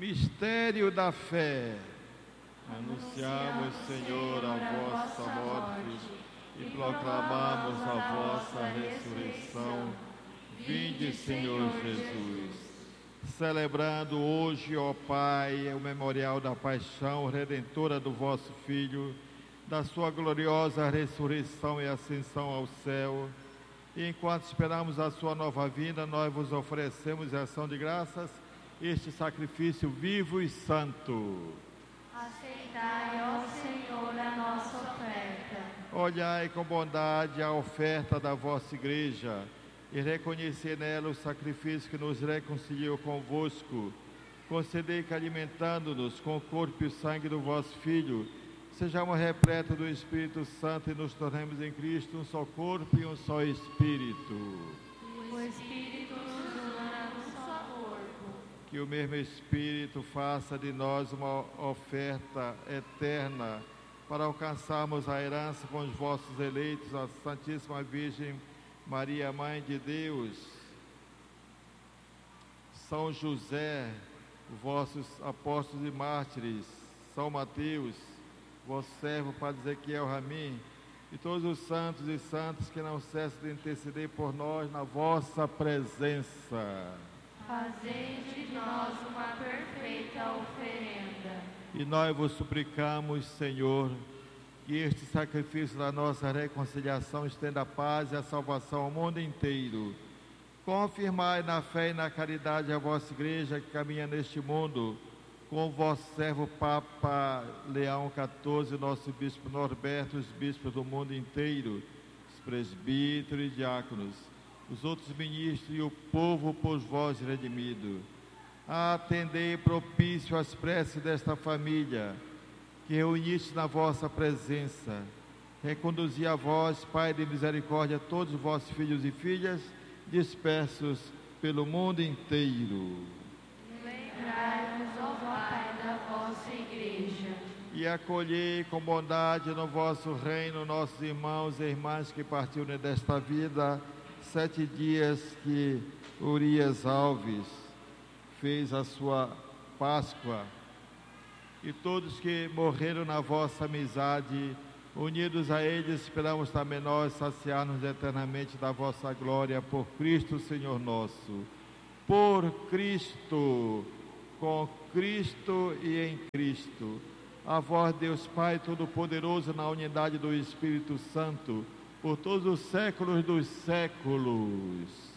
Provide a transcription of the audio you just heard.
Mistério da fé. Anunciamos, Senhor, a vossa morte e proclamamos a vossa ressurreição. Vinde, Senhor Jesus. Celebrando hoje, ó Pai, o memorial da paixão redentora do vosso Filho, da sua gloriosa ressurreição e ascensão ao céu, e enquanto esperamos a sua nova vinda, nós vos oferecemos em ação de graças este sacrifício vivo e santo. Aceitai, ó Senhor, a nossa oferta. Olhai com bondade a oferta da vossa Igreja e reconhecei nela o sacrifício que nos reconciliou convosco. Concedei que, alimentando-nos com o corpo e o sangue do vosso Filho, sejamos repletos do Espírito Santo e nos tornemos em Cristo um só corpo e um só Espírito. O Espírito nos una num só corpo. Que o mesmo Espírito faça de nós uma oferta eterna para alcançarmos a herança com os vossos eleitos, a Santíssima Virgem Maria, Mãe de Deus, São José, vossos apóstolos e mártires, São Mateus, vosso servo Padre Ezequiel Ramin, e todos os santos e santas que não cessam de interceder por nós na vossa presença. Fazei de nós uma perfeita oferenda. E nós vos suplicamos, Senhor, que este sacrifício da nossa reconciliação estenda a paz e a salvação ao mundo inteiro. Confirmai na fé e na caridade a vossa Igreja que caminha neste mundo, com o vosso servo Papa Leão XIV, nosso Bispo Norberto, os bispos do mundo inteiro, os presbíteros e diáconos, os outros ministros e o povo por vós redimido. Atendei propício às preces desta família, que reuniste na vossa presença. Reconduzi a vós, Pai de misericórdia, todos os vossos filhos e filhas, dispersos pelo mundo inteiro. Lembrai-nos, ó Pai, da vossa Igreja. E acolhei com bondade no vosso reino nossos irmãos e irmãs que partiram desta vida, 7 dias que Urias Alves fez a sua Páscoa, e todos que morreram na vossa amizade, unidos a eles, esperamos também nós saciar-nos eternamente da vossa glória, por Cristo Senhor nosso. Por Cristo, com Cristo e em Cristo, a vós, Deus Pai Todo-Poderoso, na unidade do Espírito Santo, por todos os séculos dos séculos.